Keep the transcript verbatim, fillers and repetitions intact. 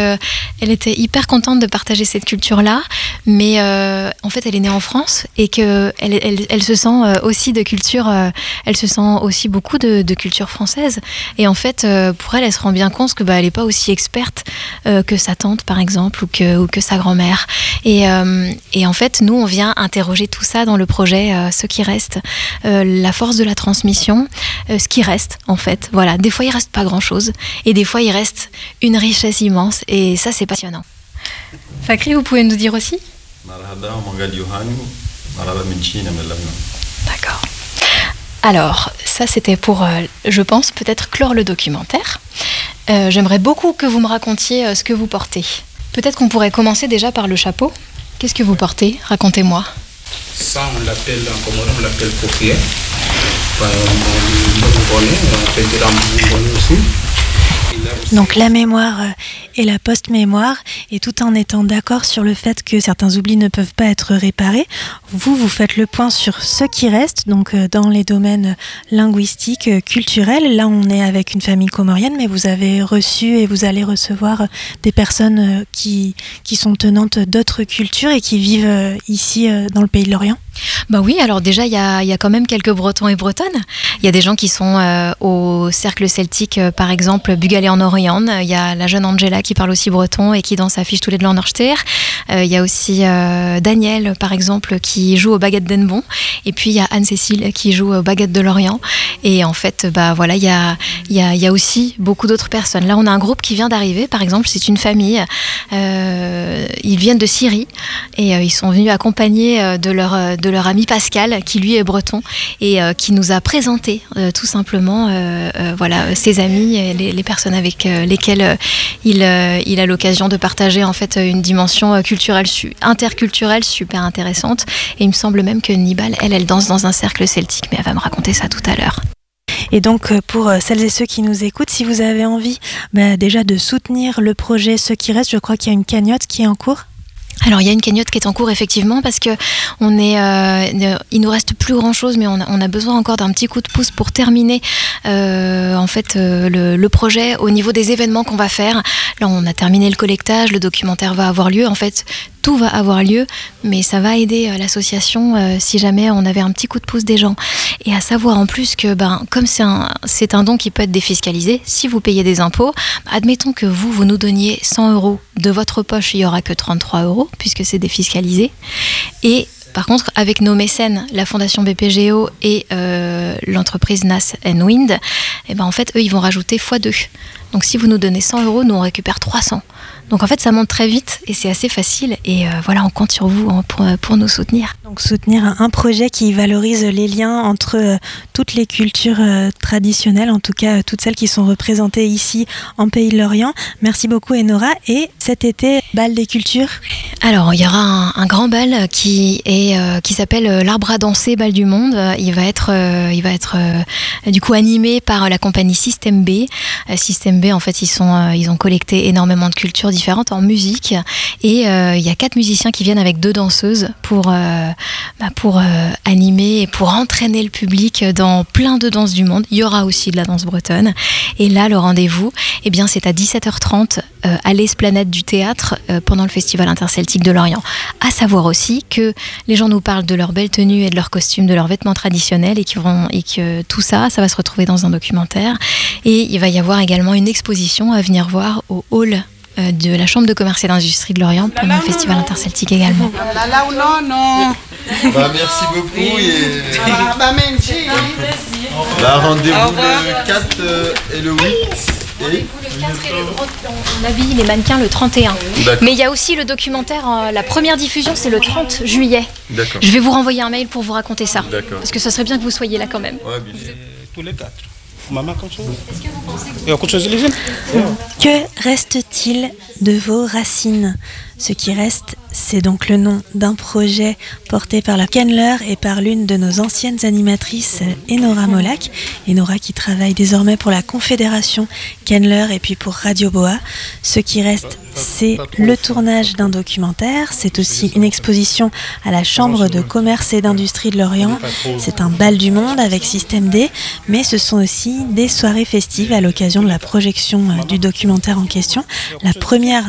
que elle était hyper contente de partager cette culture-là, mais euh, en fait, elle est née en France et que elle, elle, elle se sent aussi de culture, euh, elle se sent aussi beaucoup de, de culture française. Et en fait, euh, pour elle, elle se rend bien compte que bah, elle n'est pas aussi experte euh, que sa tante, par exemple, ou que, ou que sa grand-mère. Et, euh, et en fait, nous, on vient interroger tout ça dans le projet, euh, ce qui reste, euh, la force de la transmission, euh, ce qui reste, en fait. Voilà, des fois, il reste pas grand-chose, et des fois, il reste une richesse immense, et ça, c'est passionnant. Fakri, vous pouvez nous dire aussi ? D'accord. Alors, ça, c'était pour, euh, je pense, peut-être clore le documentaire. Euh, j'aimerais beaucoup que vous me racontiez euh, ce que vous portez. Peut-être qu'on pourrait commencer déjà par le chapeau. Qu'est-ce que vous portez ? Racontez-moi. Ça, on l'appelle, en comorien, on l'appelle coquillet. On peut dire un aussi. Donc la mémoire et la post-mémoire, et tout en étant d'accord sur le fait que certains oublis ne peuvent pas être réparés, vous, vous faites le point sur ce qui reste, donc dans les domaines linguistiques, culturels. Là, on est avec une famille comorienne, mais vous avez reçu et vous allez recevoir des personnes qui, qui sont tenantes d'autres cultures et qui vivent ici dans le pays de l'Orient. Bah oui, alors déjà, il y a, y a quand même quelques Bretons et Bretonnes. Il y a des gens qui sont euh, au cercle celtique, euh, par exemple, Bugalé en Orient. Il y a la jeune Angela qui parle aussi breton et qui danse affiche tous les deux en Orchter. Euh, il y a aussi euh, Daniel, par exemple, qui joue au Baguette d'Enbon. Et puis, il y a Anne-Cécile qui joue au Baguette de l'Orient. Et en fait, bah voilà, il y a, y a, y a aussi beaucoup d'autres personnes. Là, on a un groupe qui vient d'arriver, par exemple, c'est une famille. Euh, ils viennent de Syrie et euh, ils sont venus accompagnés euh, de leur... Euh, de leur ami Pascal, qui lui est breton et euh, qui nous a présenté euh, tout simplement euh, euh, voilà, ses amis, et les, les personnes avec euh, lesquelles euh, il, euh, il a l'occasion de partager en fait une dimension culturelle, interculturelle super intéressante. Et il me semble même que Nibal, elle, elle danse dans un cercle celtique, mais elle va me raconter ça tout à l'heure. Et donc pour celles et ceux qui nous écoutent, si vous avez envie bah, déjà de soutenir le projet Ce qui reste, je crois qu'il y a une cagnotte qui est en cours. Alors il y a une cagnotte qui est en cours effectivement parce que on est, euh, il nous reste plus grand chose, mais on a, on a besoin encore d'un petit coup de pouce pour terminer euh, en fait euh, le, le projet au niveau des événements qu'on va faire. Là on a terminé le collectage, le documentaire va avoir lieu. En fait tout va avoir lieu, mais ça va aider euh, l'association euh, si jamais on avait un petit coup de pouce des gens. Et à savoir en plus que ben comme c'est un c'est un don qui peut être défiscalisé, si vous payez des impôts, admettons que vous vous nous donniez cent euros de votre poche, il y aura que trente-trois euros puisque c'est défiscalisé. Et par contre, avec nos mécènes, la Fondation B P G O et euh, l'entreprise Nas and Wind, eh ben en fait, eux, ils vont rajouter fois deux. Donc si vous nous donnez cent euros, nous on récupère trois cents. Donc en fait, ça monte très vite et c'est assez facile. Et euh, voilà, on compte sur vous hein, pour, pour nous soutenir. Donc soutenir un, un projet qui valorise les liens entre euh, toutes les cultures euh, traditionnelles, en tout cas euh, toutes celles qui sont représentées ici en Pays de l'Orient. Merci beaucoup Enora. Et cet été, bal des cultures. Alors il y aura un, un grand bal qui est euh, qui s'appelle l'Arbre à danser, bal du monde. Il va être euh, il va être euh, du coup animé par la compagnie Système B. Euh, Système B, en fait, ils sont euh, ils ont collecté énormément de cultures différentes en musique et euh, il y a quatre musiciens qui viennent avec deux danseuses pour euh, bah, pour euh, animer et pour entraîner le public dans plein de danses du monde. Il y aura aussi de la danse bretonne et là le rendez-vous, eh bien c'est à dix-sept heures trente euh, à l'Esplanade du Théâtre euh, pendant le Festival interceltique de l'Orient. À savoir aussi que les gens nous parlent de leurs belles tenues et de leurs costumes, de leurs vêtements traditionnels et, qui vont, et que tout ça, ça va se retrouver dans un documentaire. Et il va y avoir également une exposition à venir voir au hall de la Chambre de commerce et d'industrie de l'Orient pendant le Festival interceltique également. Bah, merci beaucoup et bah, rendez-vous le quatre et le huit. Et on habille les mannequins le trente et un. D'accord. Mais il y a aussi le documentaire, euh, la première diffusion c'est le trente juillet. D'accord. Je vais vous renvoyer un mail pour vous raconter ça. D'accord. Parce que ça serait bien que vous soyez là quand même. Ouais, bien. Tous les quatre. Maman, comme ça. Est-ce que vous pensez que... Que reste-t-il de vos racines ? Ce qui reste, c'est donc le nom d'un projet porté par la Kenler et par l'une de nos anciennes animatrices, Enora Molac. Enora qui travaille désormais pour la Confédération Kenler et puis pour Radio Boa. Ce qui reste, c'est le tournage d'un documentaire. C'est aussi une exposition à la Chambre de commerce et d'industrie de l'Orient. C'est un bal du monde avec Système D, mais ce sont aussi des soirées festives à l'occasion de la projection du documentaire en question. La première